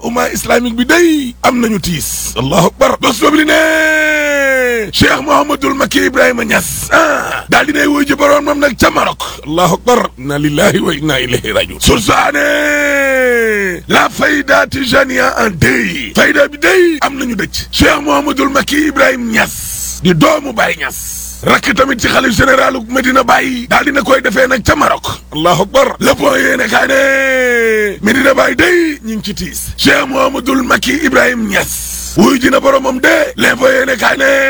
umma islamique bi day am nañu tiis allahu akbar bos boobu li ne Cheikh Mouhamadoul Macky Ibrahima Niass daal dinay wuy ji boroom moom nag ca Maroc allahu akbar inna lillahi wa inna ilayhi rajiun sursaane la fayda tijaniya en deuil fayda bi day am nañu dëj Cheikh Mouhamadoul Macky Ibrahima Niass di doomu Baye Niass rakk tamit ci xalif généralu Medina Baye daal dina koy defee nag ca Maroc allahu akbar le point yéene kaa ne Medina Baye day ñu ngi ci tiis Cheikh Mouhamadoul Macky Ibrahima Niass wuy ji na boromam de le point yéene kaa ne